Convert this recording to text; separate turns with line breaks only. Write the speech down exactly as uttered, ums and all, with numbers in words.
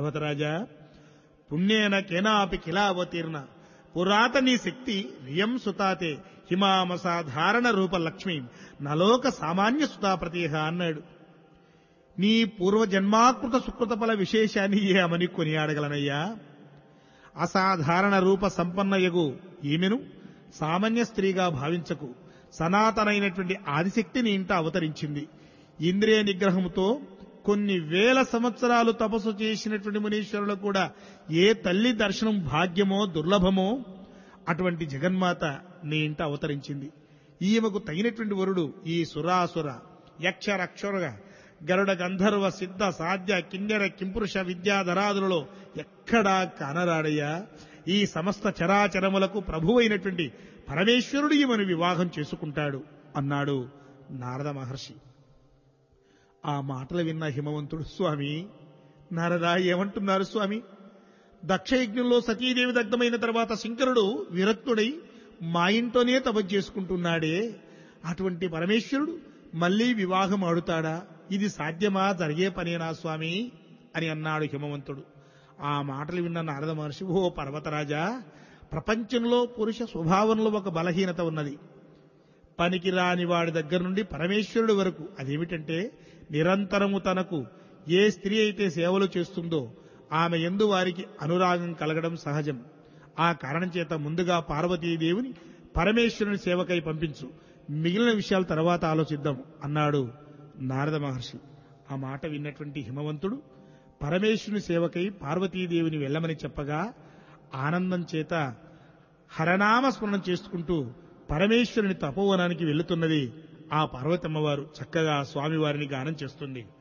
పర్వతరాజా, పుణ్యేన కేనాపి కిలావతీర్ణ పురాతనీ శక్తి రియం సుతాతే హిమామ సాధారణ రూప లక్ష్మీ నలోక సామాన్య సుతా ప్రతీహ అన్నాడు. నీ పూర్వజన్మాకృత సుకృత ఫల విశేషాన్ని ఏమని కొనియాడగలనయ్యా? అసాధారణ రూప సంపన్నయగు ఈమెను సామాన్య స్త్రీగా భావించకు. సనాతనైనటువంటి ఆదిశక్తి నీ ఇంట అవతరించింది. ఇంద్రియ నిగ్రహంతో కొన్ని వేల సంవత్సరాలు తపస్సు చేసినటువంటి మునీశ్వరులకు కూడా ఏ తల్లి దర్శనం భాగ్యమో దుర్లభమో అటువంటి జగన్మాత నీ ఇంట అవతరించింది. ఈమెకు తగినటువంటి వరుడు ఈ సురాసుర యక్షరక్షరుగా గరుడ గంధర్వ సిద్ధ సాధ్య కిన్నెర కింపురుష విద్యాధరాదులలో ఎక్కడా కానరాడయ్యా. ఈ సమస్త చరాచరములకు ప్రభువైనటువంటి పరమేశ్వరుడు ఈమెను వివాహం చేసుకుంటాడు అన్నాడు నారద మహర్షి. ఆ మాటలు విన్న హిమవంతుడు, స్వామి నారదా, ఏమంటున్నారు స్వామి? దక్షయజ్ఞంలో సతీదేవి దగ్ధమైన తర్వాత శంకరుడు విరక్తుడై మా ఇంట్లోనే తపస్సు చేసుకుంటున్నాడే, అటువంటి పరమేశ్వరుడు మళ్లీ వివాహం ఆడుతాడా? ఇది సాధ్యమా? జరిగే పనేనా స్వామి అని అన్నాడు హిమవంతుడు. ఆ మాటలు విన్న నారద మహర్షి, ఓ పర్వతరాజా, ప్రపంచంలో పురుష స్వభావంలో ఒక బలహీనత ఉన్నది. పనికిరాని వాడి దగ్గర నుండి పరమేశ్వరుడి వరకు. అదేమిటంటే నిరంతరము తనకు ఏ స్త్రీ అయితే సేవలు చేస్తుందో ఆమె యందు వారికి అనురాగం కలగడం సహజం. ఆ కారణం చేత ముందుగా పార్వతీదేవిని పరమేశ్వరుని సేవకై పంపించు, మిగిలిన విషయాల తర్వాత ఆలోచిద్దాం అన్నాడు నారద మహర్షి. ఆ మాట విన్నటువంటి హిమవంతుడు పరమేశ్వరుని సేవకై పార్వతీదేవిని వెళ్ళమని చెప్పగా ఆనందం చేత హరనామ స్మరణం చేసుకుంటూ పరమేశ్వరుని తపోవనానికి వెళ్తున్నది ఆ పార్వతమ్మవారు. చక్కగా స్వామివారిని గానం చేస్తుంది.